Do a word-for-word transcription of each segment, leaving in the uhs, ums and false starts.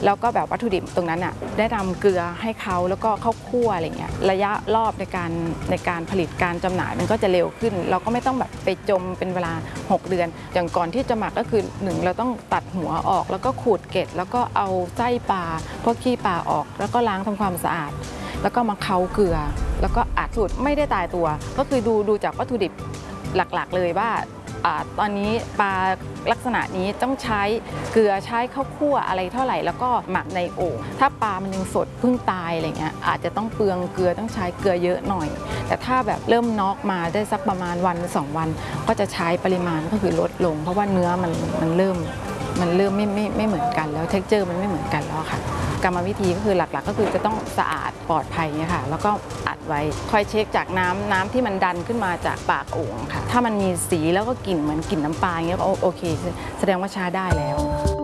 แล้วก็แบบวัตถุดิบตรงนั้นอ่ะได้นำเกลือให้เขาแล้วก็เข้าคั่วอะไรเงี้ยระยะรอบในการในการผลิตการจำหน่ายมันก็จะเร็วขึ้นเราก็ไม่ต้องแบบไปจมเป็นเวลาหกเดือนอย่างก่อนที่จะหมักก็คือหนึ่งเราต้องตัดหัวออกแล้วก็ขูดเกล็ดแล้วก็เอาไส้ปลาพวกขี้ปลาออกแล้วก็ล้างทำความสะอาดแล้วก็มาเค้าเกลือแล้วก็อัดสูตรไม่ได้ตายตัวก็คือดูดูจากวัตถุดิบหลักๆเลยว่าตอนนี้ปลาลักษณะนี้ต้องใช้เกลือใช้ข้าวคั่วอะไรเท่าไหร่แล้วก็หมักในโอ่งถ้าปลามันยังสดเพิ่งตายอะไรเงี้ยอาจจะต้องเปลืองเกลือต้องใช้เกลือเยอะหน่อยแต่ถ้าแบบเริ่มน็อกมาได้สักประมาณวันสองวันก็จะใช้ปริมาณก็คือลดลงเพราะว่าเนื้อมันมันเริ่มมันเริ่มไม่ไม่ไม่เหมือนกันแล้วเท็กเจอร์มันไม่เหมือนกันแล้วค่ะกรรมวิธีก็คือหลักๆก็คือจะต้องสะอาดปลอดภัยเนี่ยค่ะแล้วก็อัดไว้คอยเช็คจากน้ำน้ำที่มันดันขึ้นมาจากปากโอ่งค่ะถ้ามันมีสีแล้วก็กลิ่นเหมือนกลิ่นน้ำปลาอย่างเงี้ยก็โอเคแสดงว่าใช้ได้แล้ว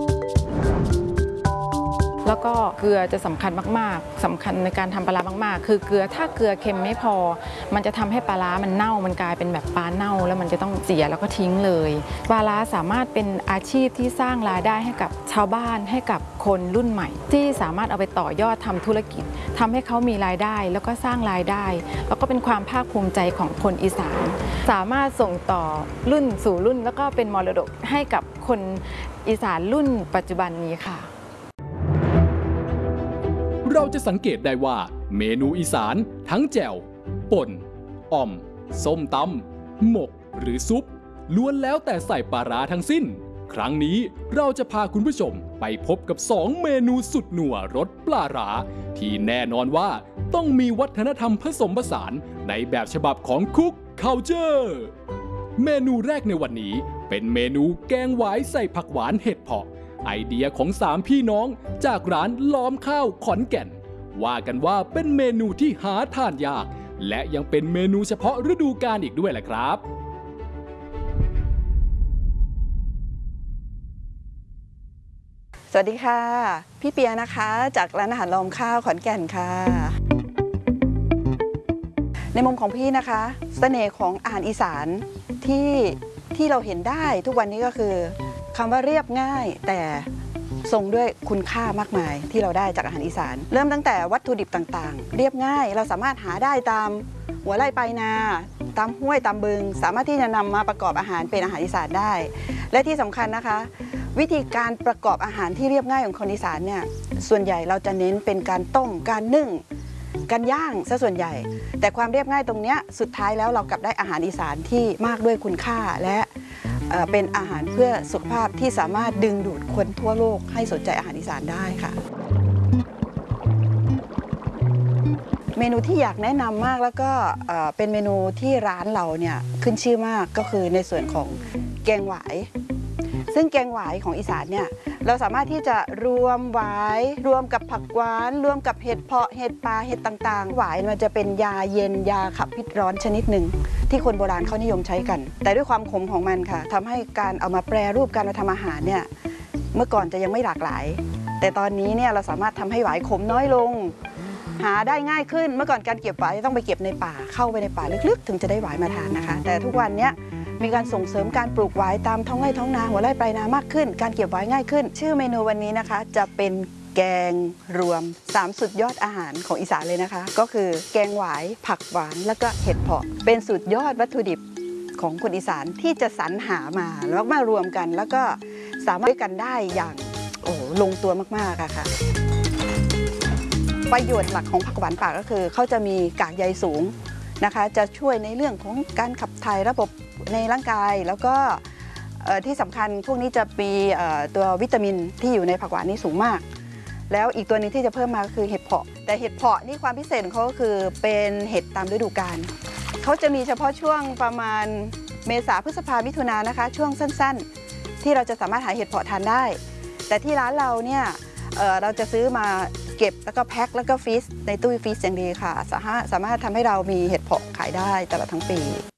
แล้วก็เกลือจะสำคัญมากๆสำคัญในการทำปลาร้ามากๆคือเกลือถ้าเกลือเค็มไม่พอมันจะทำให้ปลาร้ามันเน่ามันกลายเป็นแบบปลาเน่าแล้วมันจะต้องเสียแล้วก็ทิ้งเลยปลาร้าสามารถเป็นอาชีพที่สร้างรายได้ให้กับชาวบ้านให้กับคนรุ่นใหม่ที่สามารถเอาไปต่อยอดทำธุรกิจทำให้เขามีรายได้แล้วก็สร้างรายได้แล้วก็เป็นความภาคภูมิใจของคนอีสานสามารถส่งต่อรุ่นสู่รุ่นแล้วก็เป็นมรดกให้กับคนอีสานรุ่นปัจจุบันนี้ค่ะเราจะสังเกตได้ว่าเมนูอีสานทั้งแจ่วป่นอ่อมส้มตำหมกหรือซุปล้วนแล้วแต่ใส่ปลาร้าทั้งสิ้นครั้งนี้เราจะพาคุณผู้ชมไปพบกับสองเมนูสุดหนัวรสปลาร้าที่แน่นอนว่าต้องมีวัฒนธรรมผสมผสานในแบบฉบับของคุกคัลเจอร์เมนูแรกในวันนี้เป็นเมนูแกงหวายใส่ผักหวานเห็ดเผาะไอเดียของสามพี่น้องจากร้านล้อมข้าวขอนแก่นว่ากันว่าเป็นเมนูที่หาทานยากและยังเป็นเมนูเฉพาะฤดูกาลอีกด้วยแหละครับสวัสดีค่ะพี่เปียนะคะจากร้านอาหารล้อมข้าวขอนแก่นค่ะในมุมของพี่นะคะเสน่ห์ของอาหารอีสานที่ที่เราเห็นได้ทุกวันนี้ก็คือคำว่าเรียบง่ายแต่ทรงด้วยคุณค่ามากมายที่เราได้จากอาหารอีสานเริ่มตั้งแต่วัตถุดิบต่างๆเรียบง่ายเราสามารถหาได้ตามหัวไร่ปลายนาตามห้วยตามบึงสามารถที่จะนำมาประกอบอาหารเป็นอาหารอีสานได้และที่สำคัญนะคะวิธีการประกอบอาหารที่เรียบง่ายของคนอีสานเนี่ยส่วนใหญ่เราจะเน้นเป็นการต้มการนึ่งการย่างซะส่วนใหญ่แต่ความเรียบง่ายตรงนี้สุดท้ายแล้วเรากลับได้อาหารอีสานที่มากด้วยคุณค่าและเป็นอาหารเพื่อสุขภาพที่สามารถดึงดูดคนทั่วโลกให้สนใจอาหารอีสานได้ค่ะเมนูที่อยากแนะนำมากแล้วก็เป็นเมนูที่ร้านเราเนี่ยขึ้นชื่อมากก็คือในส่วนของแกงหวายซึ่งแกงหวายของอีสานเนี่ยเราสามารถที่จะรวมหวายรวมกับผักหวานรวมกับเห็ดเพาะเห็ดปลาเห็ดต่างๆหวายมันจะเป็นยาเย็นยาขับพิษร้อนชนิดหนึ่งที่คนโบราณเขานิยมใช้กันแต่ด้วยความขมของมันค่ะทำให้การเอามาแปรรูปการมาทำอาหารเนี่ยเมื่อก่อนจะยังไม่หลากหลายแต่ตอนนี้เนี่ยเราสามารถทำให้หวายขมน้อยลงหาได้ง่ายขึ้นเมื่อก่อนการเก็บหวายต้องไปเก็บในป่าเข้าไปในป่าลึกๆถึงจะได้หวายมาทานนะคะแต่ทุกวันนี้มีการส่งเสริมการปลูกหวายตามท้องไร่ท้องนาหัวไร่ปลายนามากขึ้นการเก็บหวายง่ายขึ้นชื่อเมนูวันนี้นะคะจะเป็นแกงรวมสามสุดยอดอาหารของอีสานเลยนะคะก็คือแกงหวายผักหวานแล้วก็เห็ดเผาะเป็นสุดยอดวัตถุดิบของคนอีสานที่จะสรรหามาแล้วมารวมกันแล้วก็สามารถด้วยกันได้อย่างโอ้ลงตัวมากๆค่ะประโยชน์หลักของผักหวานป่าก็คือเขาจะมีกากใยสูงนะคะจะช่วยในเรื่องของการขับถ่ายระบบในร่างกายแล้วก็ที่สำคัญพวกนี้จะมีตัววิตามินที่อยู่ในผักหวานนี้สูงมากแล้วอีกตัวนึงที่จะเพิ่มมาก็คือเห็ดเผาะแต่เห็ดเผาะนี่ความพิเศษของเขาก็คือเป็นเห็ดตามฤดูกาลเขาจะมีเฉพาะช่วงประมาณเมษาพฤษภามิถุนายนนะคะช่วงสั้นๆที่เราจะสามารถหาเห็ดเผาะทานได้แต่ที่ร้านเราเนี่ยเราจะซื้อมาเก็บแล้วก็แพ็คแล้วก็ฟรีซในตู้ฟรีซอย่างดีค่ะสามารถสามารถทำให้เรามีเห็ดเผาะขายได้ตลอดทั้งปี